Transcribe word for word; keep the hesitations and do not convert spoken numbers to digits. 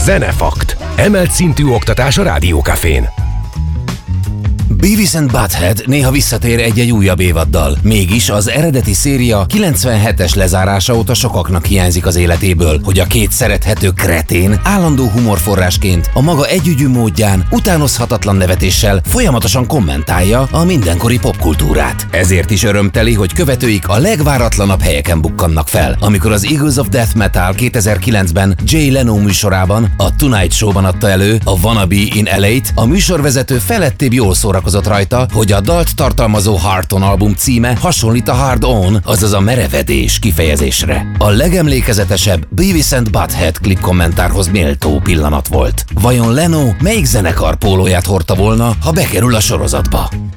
Zenefakt. Emelt szintű oktatás a Rádiókafén. Beavis and Butthead néha visszatér egy-egy újabb évaddal. Mégis az eredeti széria kilencvenhetes lezárása óta sokaknak hiányzik az életéből, hogy a két szerethető kretén állandó humorforrásként a maga együgyű módján, utánozhatatlan nevetéssel folyamatosan kommentálja a mindenkori popkultúrát. Ezért is örömteli, hogy követőik a legváratlanabb helyeken bukkannak fel, amikor az Eagles of Death Metal kétezer-kilencben Jay Leno műsorában, a Tonight Show-ban adta elő a Wannabe in el á-t, a műsorvezető felettébb jól szórakozott rajta, hogy a dalt tartalmazó Heart On album címe hasonlít a Hard On, azaz a merevedés kifejezésre. A legemlékezetesebb Beavis and Butthead klip kommentárhoz méltó pillanat volt. Vajon Leno melyik zenekar pólóját hordta volna, ha bekerül a sorozatba?